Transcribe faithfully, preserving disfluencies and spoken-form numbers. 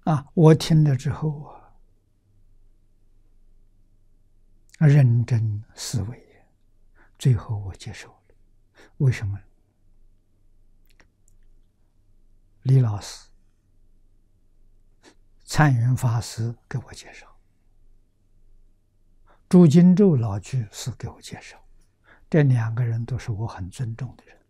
啊，我听了之后啊，认真思维，最后我接受了。为什么？李老师、灿云法师给我介绍，朱金洲老居士给我介绍，这两个人都是我很尊重的人。